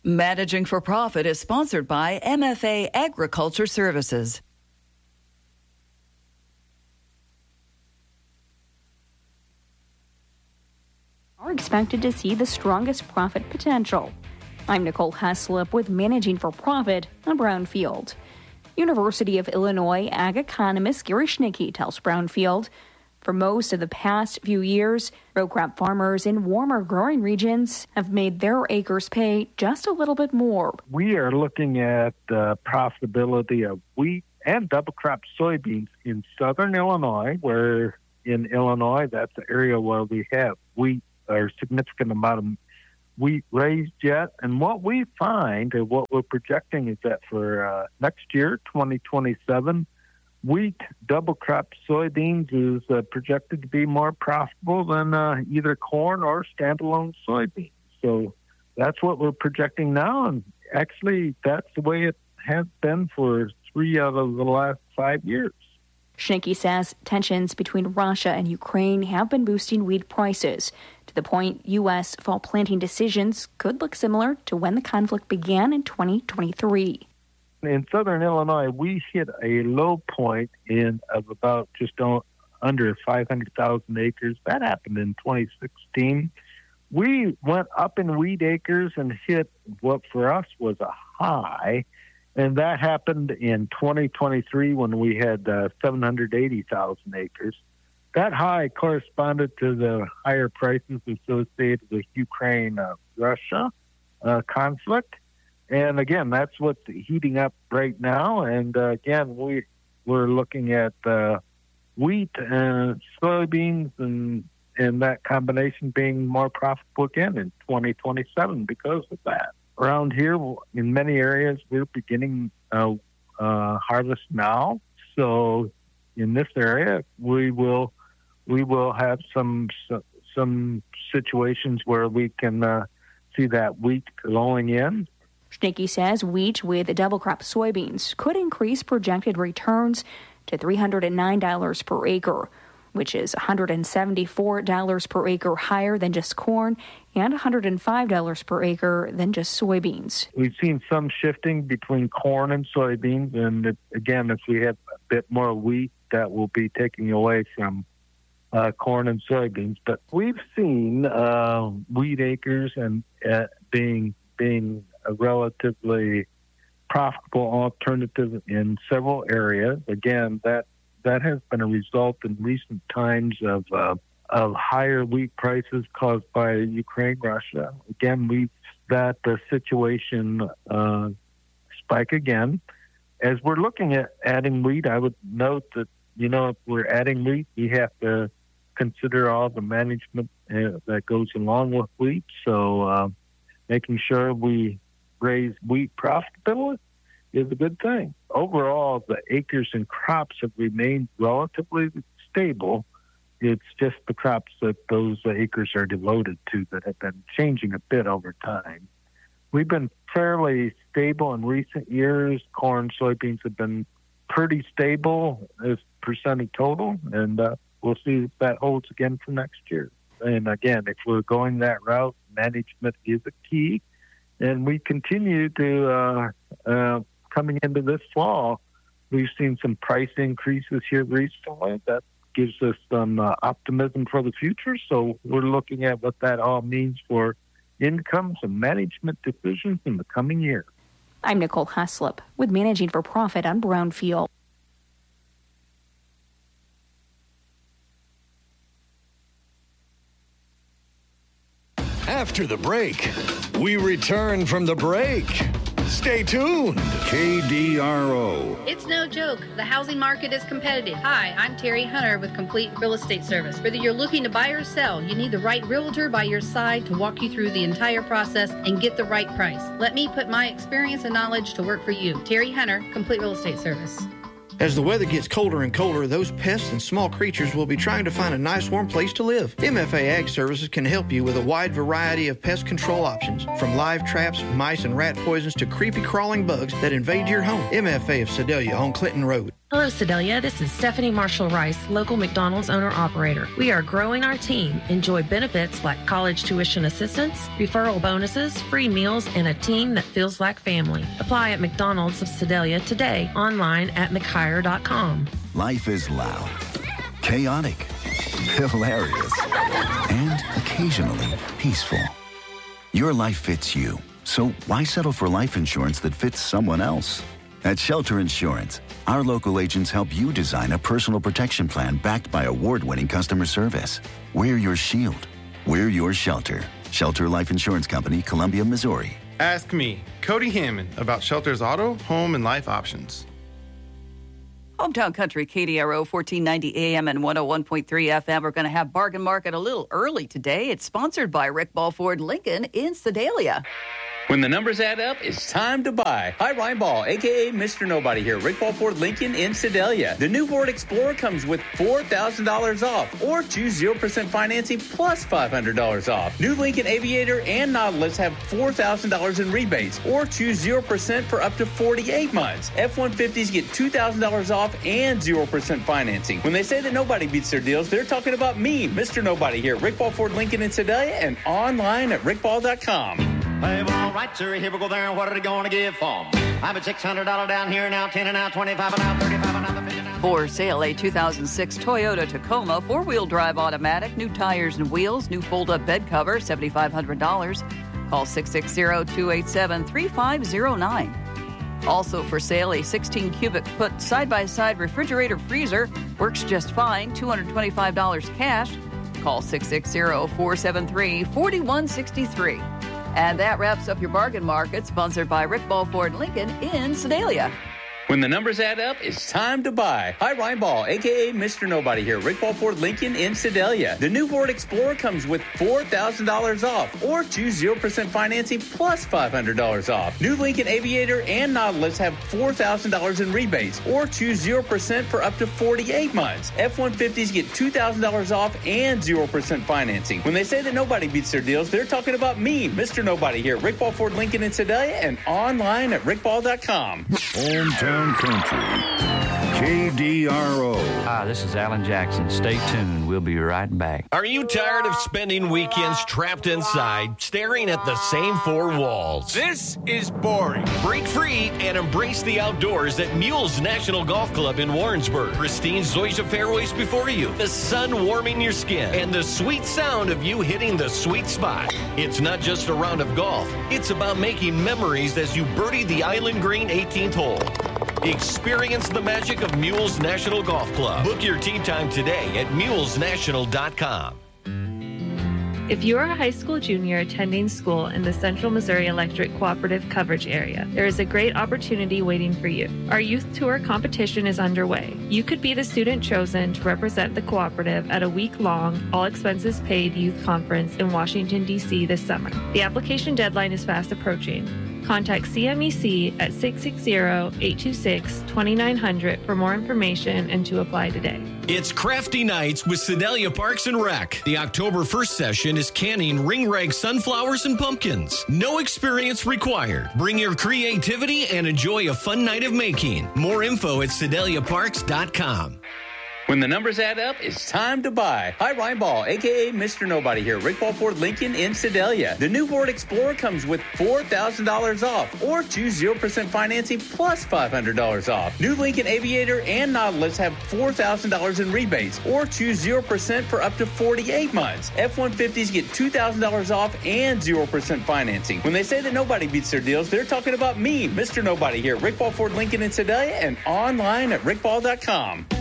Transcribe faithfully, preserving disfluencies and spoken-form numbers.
Managing for Profit is sponsored by M F A Agriculture Services. Are expected to see the strongest profit potential. I'm Nicole Heslop with Managing for Profit on Brownfield. University of Illinois ag economist Gary Schnicke tells Brownfield, for most of the past few years, row crop farmers in warmer growing regions have made their acres pay just a little bit more. We are looking at the profitability of wheat and double crop soybeans in southern Illinois, where in Illinois, that's the area where we have wheat, or significant amount of wheat raised yet. And what we find, and what we're projecting, is that for uh, next year, twenty twenty-seven, wheat double crop soybeans is uh, projected to be more profitable than uh, either corn or standalone soybeans. So that's what we're projecting now. And actually, that's the way it has been for three out of the last five years. Schnicke says tensions between Russia and Ukraine have been boosting wheat prices to the point U S fall planting decisions could look similar to when the conflict began in twenty twenty-three. In southern Illinois, we hit a low point in of about just under five hundred thousand acres. That happened in twenty sixteen. We went up in wheat acres and hit what for us was a high, and that happened in twenty twenty-three when we had uh, seven hundred eighty thousand acres. That high corresponded to the higher prices associated with Ukraine-Russia uh, conflict. And again, that's what's heating up right now. And uh, again, we, we're looking at uh, wheat and soybeans and, and that combination being more profitable again in twenty twenty-seven because of that. Around here, in many areas, we're beginning uh, uh, harvest now. So in this area, we will we will have some some situations where we can uh, see that wheat flowing in. Schnicke says wheat with double crop soybeans could increase projected returns to three hundred nine dollars per acre, which is one hundred seventy-four dollars per acre higher than just corn and one hundred five dollars per acre than just soybeans. We've seen some shifting between corn and soybeans, and it, again, if we have a bit more wheat, that will be taking away from uh, corn and soybeans. But we've seen uh, wheat acres and uh, being being a relatively profitable alternative in several areas. Again, that that has been a result in recent times of uh, of higher wheat prices caused by Ukraine, Russia. Again, we that the situation uh, spike again. As we're looking at adding wheat, I would note that, you know, if we're adding wheat, we have to consider all the management uh, that goes along with wheat. So uh, making sure we raise wheat profitability is a good thing. Overall, the acres and crops have remained relatively stable. It's just the crops that those acres are devoted to that have been changing a bit over time. We've been fairly stable in recent years. Corn, soybeans have been pretty stable as percentage total, and uh, we'll see if that holds again for next year. And again, if we're going that route, management is a key. And we continue to, uh, uh, coming into this fall, we've seen some price increases here recently. That gives us some uh, optimism for the future. So we're looking at what that all means for incomes and management decisions in the coming year. I'm Nicole Heslop with Managing for Profit on Brownfield. After the break, we return from the break. Stay tuned. K D R O. It's no joke. The housing market is competitive. Hi, I'm Terry Hunter with Complete Real Estate Service. Whether you're looking to buy or sell, you need the right realtor by your side to walk you through the entire process and get the right price. Let me put my experience and knowledge to work for you. Terry Hunter, Complete Real Estate Service. As the weather gets colder and colder, those pests and small creatures will be trying to find a nice warm place to live. M F A Ag Services can help you with a wide variety of pest control options, from live traps, mice and rat poisons to creepy crawling bugs that invade your home. M F A of Sedalia on Clinton Road. Hello, Sedalia. This is Stephanie Marshall Rice, local McDonald's owner-operator. We are growing our team. Enjoy benefits like college tuition assistance, referral bonuses, free meals, and a team that feels like family. Apply at McDonald's of Sedalia today, online at mchire dot com. Life is loud, chaotic, hilarious, and occasionally peaceful. Your life fits you, so why settle for life insurance that fits someone else? At Shelter Insurance, our local agents help you design a personal protection plan backed by award-winning customer service. We're your shield. We're your shelter. Shelter Life Insurance Company, Columbia, Missouri. Ask me, Cody Hammond, about Shelter's auto, home, and life options. Hometown Country, K D R O, fourteen ninety A M and one oh one point three F M. We're going to have Bargain Market a little early today. It's sponsored by Rick Ball Ford Lincoln in Sedalia. When the numbers add up, it's time to buy. Hi, Ryan Ball, a k a. Mister Nobody here. Rick Ball Ford Lincoln in Sedalia. The new Ford Explorer comes with four thousand dollars off or choose zero percent financing plus five hundred dollars off. New Lincoln Aviator and Nautilus have four thousand dollars in rebates or choose zero percent for up to forty-eight months. F one fifties get two thousand dollars off and zero percent financing. When they say that nobody beats their deals, they're talking about me, Mister Nobody here. Rick Ball Ford Lincoln in Sedalia and online at rick ball dot com. Hey, well, all right, sir, here we go there, and what are they going to give for 'em? I have a six hundred dollars down here, now ten and now twenty-five and now thirty-five and now fifty now. For sale, a two thousand six Toyota Tacoma, four-wheel drive automatic, new tires and wheels, new fold-up bed cover, seven thousand five hundred dollars. Call six six zero, two eight seven, three five zero nine. Also for sale, a sixteen cubic foot side-by-side refrigerator freezer, works just fine, two hundred twenty-five dollars cash. Call six six zero, four seven three, four one six three. And that wraps up your Bargain Market, sponsored by Rick Ball Ford Lincoln in Sedalia. When the numbers add up, it's time to buy. Hi, Ryan Ball, a k a. Mister Nobody here. Rick Ball Ford Lincoln in Sedalia. The new Ford Explorer comes with four thousand dollars off or choose zero percent financing plus five hundred dollars off. New Lincoln Aviator and Nautilus have four thousand dollars in rebates or choose zero percent for up to forty-eight months. F one fifties get two thousand dollars off and zero percent financing. When they say that nobody beats their deals, they're talking about me, Mister Nobody here. Rick Ball Ford Lincoln in Sedalia and online at rick ball dot com. Hometown Country, K D R O. Hi, this is Alan Jackson. Stay tuned. We'll be right back. Are you tired of spending weekends trapped inside, staring at the same four walls? This is boring. Break free and embrace the outdoors at Mules National Golf Club in Warrensburg. Pristine Zoysia fairways before you, the sun warming your skin, and the sweet sound of you hitting the sweet spot. It's not just a round of golf. It's about making memories as you birdie the Island Green eighteenth hole. Experience the magic of Mules National Golf Club. Book your tee time today at mules national dot com. If you are a high school junior attending school in the Central Missouri Electric Cooperative coverage area, there is a great opportunity waiting for you. Our youth tour competition is underway. You could be the student chosen to represent the cooperative at a week-long, all-expenses-paid youth conference in Washington, D C this summer. The application deadline is fast approaching. Contact C M E C at six six zero, eight two six, two nine zero zero for more information and to apply today. It's Crafty Nights with Sedalia Parks and Rec. The October first session is canning ring rag sunflowers and pumpkins. No experience required. Bring your creativity and enjoy a fun night of making. More info at sedalia parks dot com. When the numbers add up, it's time to buy. Hi, Ryan Ball, a k a. Mister Nobody here. Rick Ball Ford Lincoln in Sedalia. The new Ford Explorer comes with four thousand dollars off or choose zero percent financing plus five hundred dollars off. New Lincoln Aviator and Nautilus have four thousand dollars in rebates or choose zero percent for up to forty-eight months. F one fifties get two thousand dollars off and zero percent financing. When they say that nobody beats their deals, they're talking about me, Mister Nobody here. Rick Ball Ford Lincoln in Sedalia and online at rick ball dot com.